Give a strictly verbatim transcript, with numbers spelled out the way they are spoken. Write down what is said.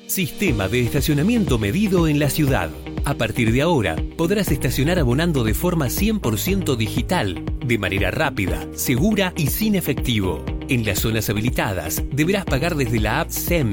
Sistema de estacionamiento medido en la ciudad. A partir de ahora, podrás estacionar abonando de forma cien por ciento digital, de manera rápida, segura y sin efectivo. En las zonas habilitadas, deberás pagar desde la app S E M